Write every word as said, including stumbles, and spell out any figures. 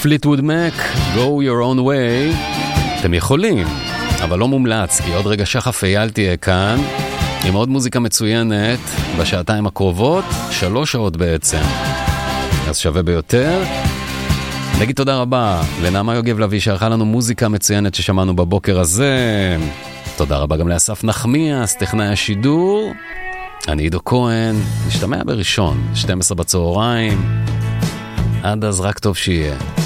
פליטווד מק, Go Your Own Way. אתם יכולים, אבל לא מומלץ, כי עוד רגע שחף אייל תהיה כאן, עם עוד מוזיקה מצוינת, בשעתיים הקרובות, שלוש שעות בעצם. אז שווה ביותר. נגיד תודה רבה לנעמה יוגב לוי שערכה לנו מוזיקה מצוינת ששמענו בבוקר הזה. תודה רבה גם לאסף נחמיאס, טכנאי השידור. אני עידו כהן, נשתמע בראשון, שתים עשרה בצהריים. עד אז רק טוב שיהיה.